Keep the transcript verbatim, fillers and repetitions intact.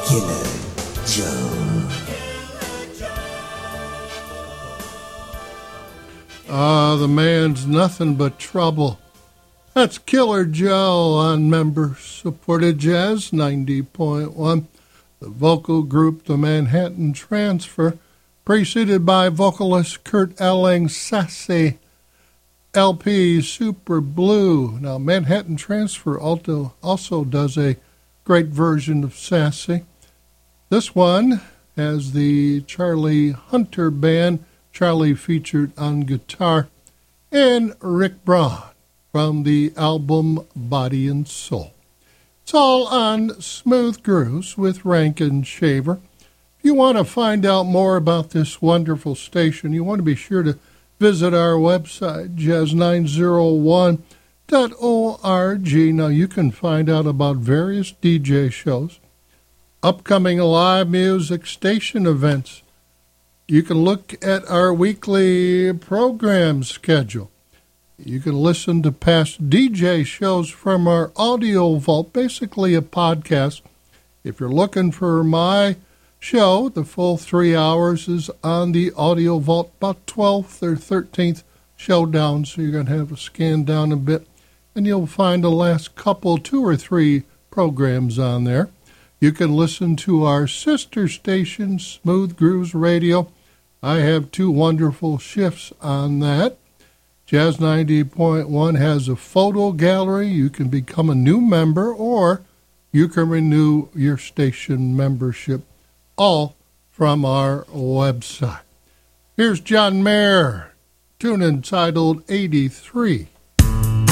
Killer Joe. Ah, uh, the man's nothing but trouble. That's Killer Joe on member-supported Jazz ninety point one. The vocal group, the Manhattan Transfer, preceded by vocalist Kurt Elling, Sassy, L P Super Blue. Now, Manhattan Transfer also, also does a great version of Sassy. This one has the Charlie Hunter Band, Charlie featured on guitar, and Rick Braun from the album Body and Soul. It's all on Smooth Grooves with Rankin Shaver. If you want to find out more about this wonderful station, you want to be sure to visit our website, jazz nine oh one dot org. Now, you can find out about various D J shows, upcoming live music station events. You can look at our weekly program schedule. You can listen to past D J shows from our audio vault, basically a podcast. If you're looking for my show, the full three hours is on the audio vault, about twelfth or thirteenth show down, so you're going to have to scan down a bit, and you'll find the last couple, two or three programs on there. You can listen to our sister station, Smooth Grooves Radio. I have two wonderful shifts on that. Jazz ninety point one has a photo gallery. You can become a new member, or you can renew your station membership, all from our website. Here's John Mayer, tune entitled eighty-three.